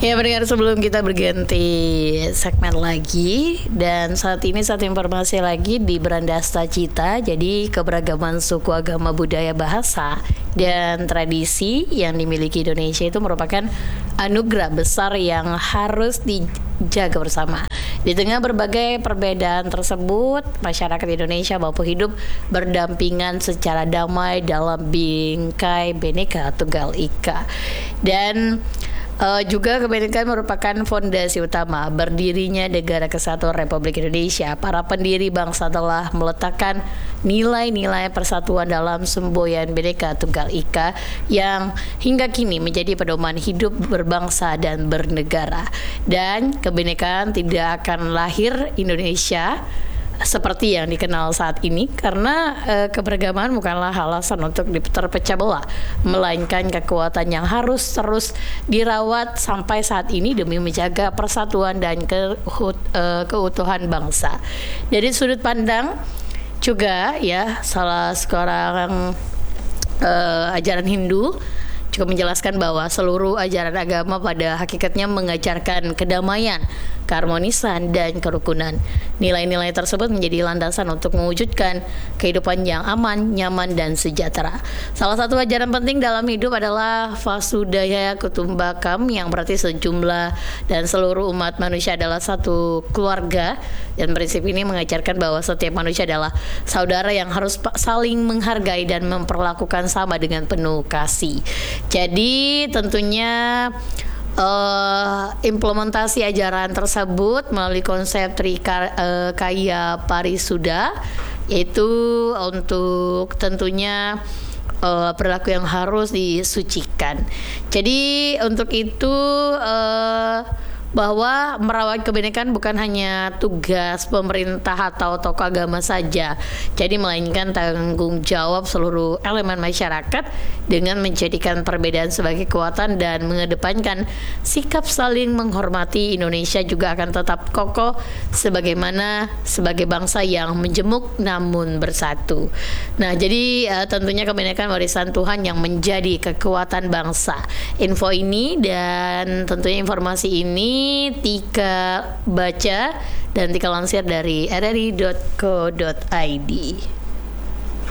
Ya pendengar, sebelum kita berganti segmen lagi, dan saat ini satu informasi lagi di Brandasta Cita. Jadi keberagaman suku, agama, budaya, bahasa, dan tradisi yang dimiliki Indonesia itu merupakan anugerah besar yang harus dijaga bersama. Di tengah berbagai perbedaan tersebut, masyarakat Indonesia mampu hidup berdampingan secara damai dalam bingkai Bhinneka Tunggal Ika. Dan juga kebinekaan merupakan fondasi utama berdirinya Negara Kesatuan Republik Indonesia. Para pendiri bangsa telah meletakkan nilai-nilai persatuan dalam semboyan Bhinneka Tunggal Ika yang hingga kini menjadi pedoman hidup berbangsa dan bernegara. Dan kebinekaan tidak akan lahir Indonesia seperti yang dikenal saat ini karena keberagaman bukanlah alasan untuk terpecah belah, melainkan kekuatan yang harus terus dirawat sampai saat ini demi menjaga persatuan dan keutuhan bangsa. Dari sudut pandang juga ya, salah seorang ajaran Hindu juga menjelaskan bahwa seluruh ajaran agama pada hakikatnya mengajarkan kedamaian, keharmonisan, dan kerukunan. Nilai-nilai tersebut menjadi landasan untuk mewujudkan kehidupan yang aman, nyaman, dan sejahtera. Salah satu ajaran penting dalam hidup adalah Vasudhaya Kutumbakam, yang berarti sejumlah dan seluruh umat manusia adalah satu keluarga. Dan prinsip ini mengajarkan bahwa setiap manusia adalah saudara yang harus saling menghargai dan memperlakukan sama dengan penuh kasih. Jadi tentunya implementasi ajaran tersebut melalui konsep Trikaya Parisuddha, yaitu untuk tentunya perilaku yang harus disucikan. Jadi untuk itu bahwa merawat kebinekaan bukan hanya tugas pemerintah atau tokoh agama saja, jadi melainkan tanggung jawab seluruh elemen masyarakat dengan menjadikan perbedaan sebagai kekuatan dan mengedepankan sikap saling menghormati. Indonesia juga akan tetap kokoh sebagai bangsa yang menjemuk namun bersatu. Nah, jadi tentunya kebinekaan warisan Tuhan yang menjadi kekuatan bangsa. Info ini dan tentunya informasi ini Tika baca dan Tika lansir dari rri.co.id.